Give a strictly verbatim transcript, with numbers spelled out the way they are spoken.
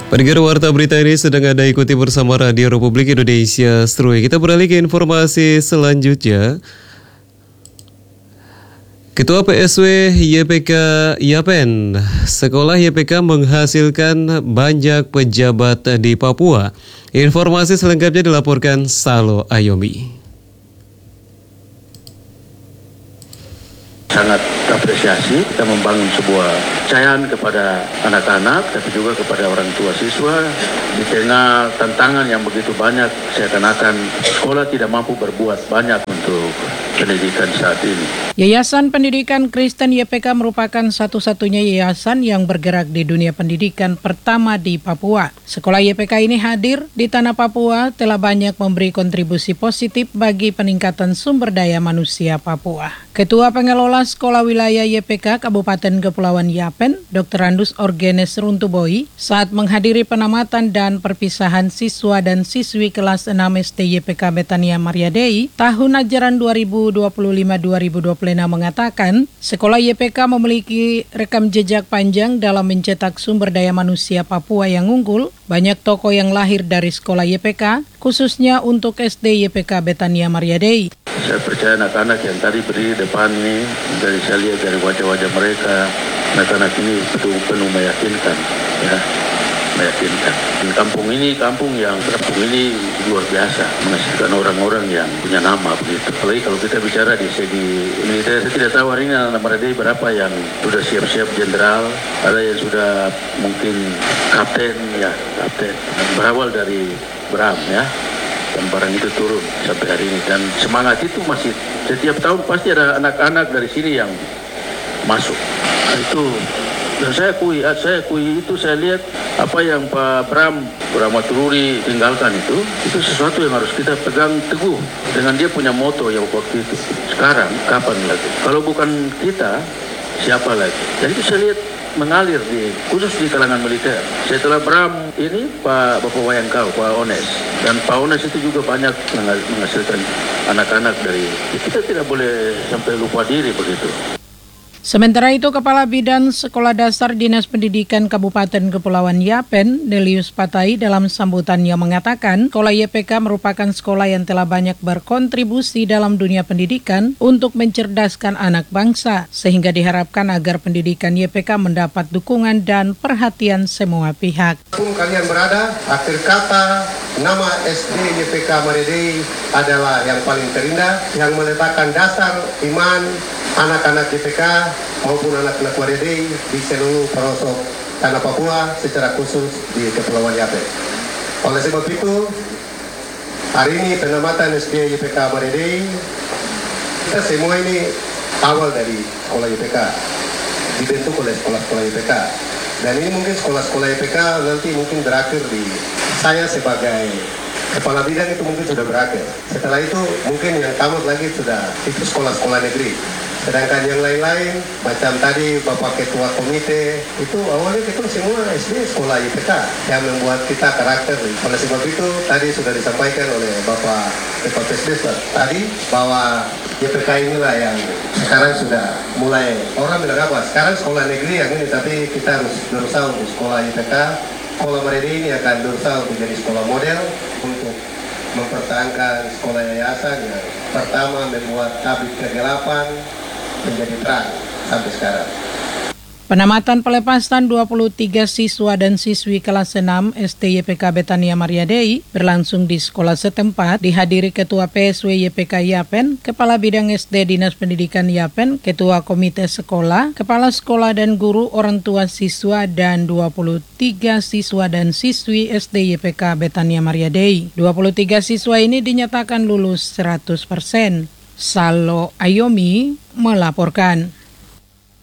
Pendengar Warta Berita ini sedang Anda ikuti bersama Radio Republik Indonesia Strui. Kita beralih ke informasi selanjutnya. Ketua P S W Y P K Yapen, sekolah Y P K menghasilkan banyak pejabat di Papua. Informasi selengkapnya dilaporkan Salo Ayomi. Sangat apresiasi kita membangun sebuah kepercayaan kepada anak-anak, tapi juga kepada orang tua siswa. Di tengah tantangan yang begitu banyak, seakan-akan sekolah tidak mampu berbuat banyak untuk pendidikan saat ini. Yayasan Pendidikan Kristen Y P K merupakan satu-satunya yayasan yang bergerak di dunia pendidikan pertama di Papua. Sekolah Y P K ini hadir di tanah Papua telah banyak memberi kontribusi positif bagi peningkatan sumber daya manusia Papua. Ketua Pengelola Sekolah Wilayah Y P K Kabupaten Kepulauan Yapen, doktor Andus Orgenes Runtuboi, saat menghadiri penamatan dan perpisahan siswa dan siswi kelas enam S D Y P K Betania Maria Dei tahun ajaran dua ribu dua puluh lima dua ribu dua puluh enam mengatakan, sekolah Y P K memiliki rekam jejak panjang dalam mencetak sumber daya manusia Papua yang unggul. Banyak tokoh yang lahir dari sekolah Y P K, khususnya untuk S D Y P K Betania Maria Dei. Saya percaya anak-anak yang tadi berdiri depan ini, dari saya lihat dari wajah-wajah mereka, anak-anak ini betul penuh meyakinkan, ya, meyakinkan. Dan kampung ini, kampung yang kampung ini luar biasa, menghasilkan orang-orang yang punya nama begitu. Apalagi kalau kita bicara di segi militer, saya tidak tahu hari ini anak Maria Dei berapa yang sudah siap-siap jenderal, ada yang sudah mungkin kapten, ya kapten. Berawal dari Bram, ya. Dan barang itu turun sampai hari ini, dan semangat itu masih setiap tahun pasti ada anak-anak dari sini yang masuk. Itu dan saya akui, saya akui itu saya lihat apa yang Pak Bram Brahmatururi tinggalkan itu, itu sesuatu yang harus kita pegang teguh dengan dia punya moto yang waktu itu. Sekarang kapan lagi? Kalau bukan kita, siapa lagi? Dan itu saya lihat mengalir di khusus di kalangan militer. Setelah Bram ini Pak Bapak Wayangkau, Pak Ones, dan Pak Ones itu juga banyak menghasilkan anak-anak dari kita, tidak boleh sampai lupa diri begitu. Sementara itu, Kepala Bidan Sekolah Dasar Dinas Pendidikan Kabupaten Kepulauan Yapen, Delius Patai, dalam sambutannya mengatakan, sekolah Y P K merupakan sekolah yang telah banyak berkontribusi dalam dunia pendidikan untuk mencerdaskan anak bangsa, sehingga diharapkan agar pendidikan Y P K mendapat dukungan dan perhatian semua pihak. Pun kalian berada, akhir kata nama S D Y P K Maria Dei adalah yang paling terindah, yang meletakkan dasar iman anak-anak Y P K maupun anak-anak Maria Dei di seluruh pelosok tanah Papua, secara khusus di Kepulauan Yapen. Oleh sebab itu, hari ini penamatan S D Y P K Maria Dei, kita semua ini awal dari sekolah Y P K, dibentuk oleh sekolah-sekolah Y P K. Dan ini mungkin sekolah-sekolah Y P K nanti mungkin berakhir di saya sebagai kepala bidang, itu mungkin sudah berakhir. Setelah itu mungkin yang tamat lagi sudah itu sekolah-sekolah negeri. Sedangkan yang lain-lain, macam tadi Bapak Ketua Komite, itu awalnya kita semua S D sekolah Y P K yang membuat kita karakter. Oleh sebab itu, tadi sudah disampaikan oleh Bapak Ketua P S D tadi, bahwa Y P K inilah yang sekarang sudah mulai, orang bilang apa, sekarang sekolah negeri yang ini, tapi kita harus berusaha untuk sekolah Y P K. Sekolah Maria Dei ini akan berusaha untuk menjadi sekolah model untuk mempertahankan sekolah yayasan yang pertama membuat tabib kegelapan menjadi terang sampai sekarang. Penamatan pelepasan dua puluh tiga siswa dan siswi kelas enam S D Y P K Betania Maria Dei berlangsung di sekolah setempat, dihadiri Ketua P S W Y P K Yapen, Kepala Bidang S D Dinas Pendidikan Yapen, Ketua Komite Sekolah, Kepala Sekolah dan Guru, orang tua siswa, dan dua puluh tiga siswa dan siswi S D Y P K Betania Maria Dei. dua puluh tiga siswa ini dinyatakan lulus seratus persen. Salo Ayomi melaporkan.